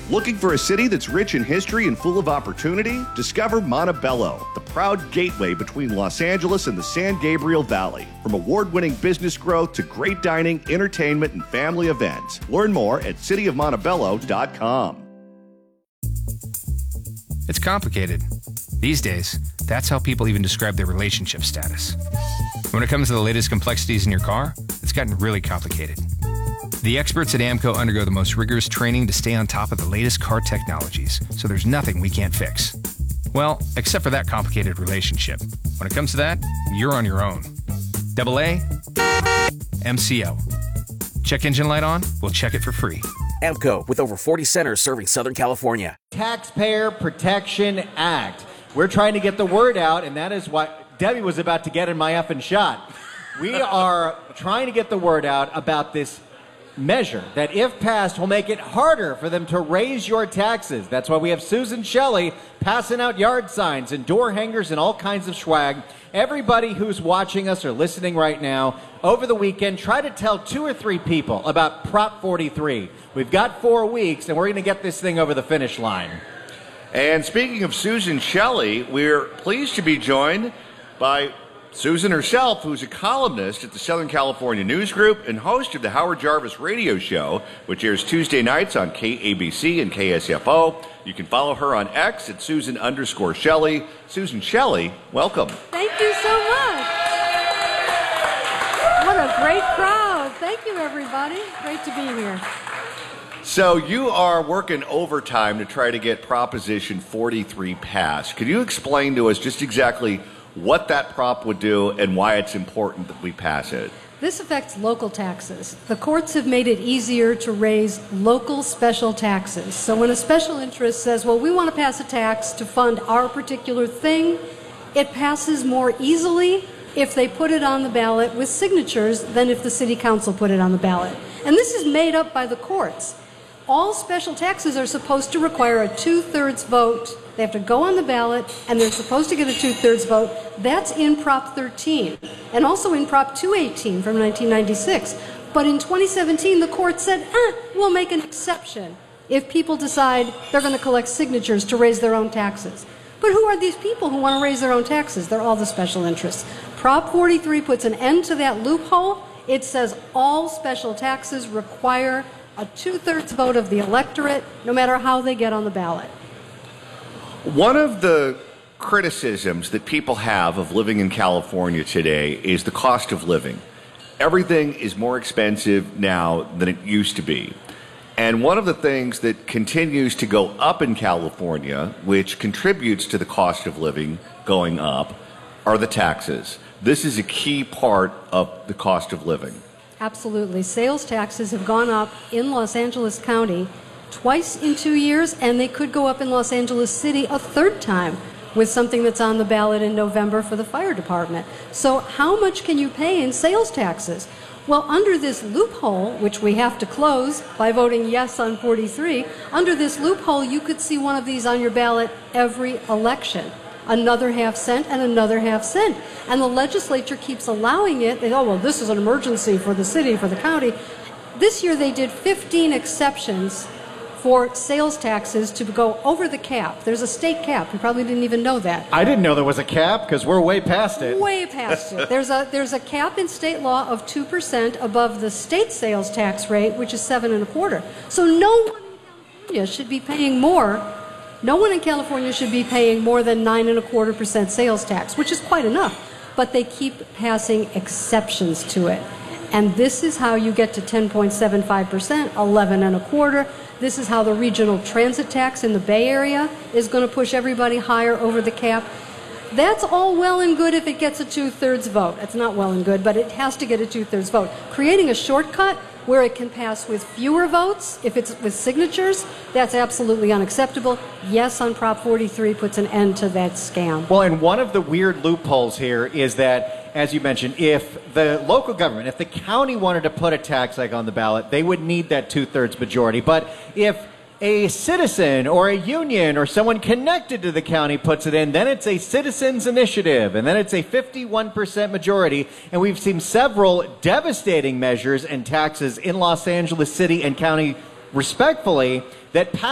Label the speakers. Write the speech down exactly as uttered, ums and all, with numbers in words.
Speaker 1: Looking for a city that's rich in history and full of opportunity? Discover Montebello, the proud gateway between Los Angeles and the San Gabriel Valley. From award-winning business growth to great dining, entertainment, and family events. Learn more at city of montebello dot com.
Speaker 2: It's complicated. These days, that's how people even describe their relationship status. When it comes to the latest complexities in your car, it's gotten really complicated. The experts at AAMCO undergo the most rigorous training to stay on top of the latest car technologies, so there's nothing we can't fix. Well, except for that complicated relationship. When it comes to that, you're on your own. Double A, M C O. Check engine light on? We'll check it for free.
Speaker 3: AAMCO, with over forty centers serving Southern California.
Speaker 4: Taxpayer Protection Act. We're trying to get the word out, and that is what Debbie was about to get in my effing shot. We are trying to get the word out about this measure that, if passed, will make it harder for them to raise your taxes. That's why we have Susan Shelley passing out yard signs and door hangers and all kinds of swag. Everybody who's watching us or listening right now, over the weekend, try to tell two or three people about Prop forty-three. We've got four weeks, and we're going to get this thing over the finish line.
Speaker 1: And speaking of Susan Shelley, we're pleased to be joined by Susan herself, who's a columnist at the Southern California News Group and host of the Howard Jarvis Radio Show, which airs Tuesday nights on K A B C and K S F O. You can follow her on X at Susan underscore Shelley. Susan Shelley, welcome.
Speaker 5: Thank you so much. What a great crowd. Thank you, everybody. Great to be here.
Speaker 1: So you are working overtime to try to get Proposition forty-three passed. Could you explain to us just exactly what that prop would do and why it's important that we pass it?
Speaker 5: This affects local taxes. The courts have made it easier to raise local special taxes. So when a special interest says, well, we want to pass a tax to fund our particular thing, it passes more easily if they put it on the ballot with signatures than if the city council put it on the ballot. And this is made up by the courts. All special taxes are supposed to require a two-thirds vote. They have to go on the ballot, and they're supposed to get a two-thirds vote. That's in Prop thirteen, and also in Prop two eighteen from nineteen ninety-six. But in twenty seventeen, the court said, eh, we'll make an exception if people decide they're going to collect signatures to raise their own taxes. But who are these people who want to raise their own taxes? They're all the special interests. Prop forty-three puts an end to that loophole. It says all special taxes require a two-thirds vote of the electorate, no matter how they get on the ballot.
Speaker 1: One of the criticisms that people have of living in California today is the cost of living. Everything is more expensive now than it used to be. And one of the things that continues to go up in California, which contributes to the cost of living going up, are the taxes. This is a key part of the cost of living.
Speaker 5: Absolutely. Sales taxes have gone up in Los Angeles County twice in two years, and they could go up in Los Angeles City a third time with something that's on the ballot in November for the fire department. So how much can you pay in sales taxes? Well, under this loophole, which we have to close by voting yes on forty-three, under this loophole, you could see one of these on your ballot every election. Another half cent and another half cent. And the legislature keeps allowing it. They go, oh, well, this is an emergency for the city, for the county. This year they did fifteen exceptions for sales taxes to go over the cap. There's a state cap. You probably didn't even know that.
Speaker 4: I didn't know there was a cap because we're way past it.
Speaker 5: Way past it. There's a there's a cap in state law of two percent above the state sales tax rate, which is seven and a quarter. So no one in California should be paying more. No one in California should be paying more than nine and a quarter percent sales tax, which is quite enough. But they keep passing exceptions to it. And this is how you get to ten point seven five percent, eleven and a quarter. This is how the regional transit tax in the Bay Area is going to push everybody higher over the cap. That's all well and good if it gets a two-thirds vote. It's not well and good, but it has to get a two-thirds vote. Creating a shortcut where it can pass with fewer votes, if it's with signatures, that's absolutely unacceptable. Yes on Prop forty-three puts an end to that scam.
Speaker 4: Well, and one of the weird loopholes here is that, as you mentioned, if the local government, if the county wanted to put a tax hike on the ballot, they would need that two-thirds majority. But if a citizen or a union or someone connected to the county puts it in, then it's a citizens initiative, and then it's a fifty-one percent majority. And we've seen several devastating measures and taxes in Los Angeles City and county, respectfully, that